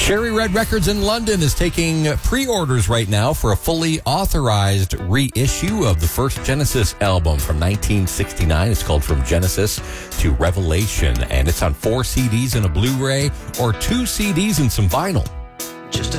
Cherry Red Records in London is taking pre-orders right now for a fully authorized reissue of the first Genesis album from 1969. It's called From Genesis to Revelation, and it's on 4 CDs and a Blu-ray or 2 CDs and some vinyl. Just a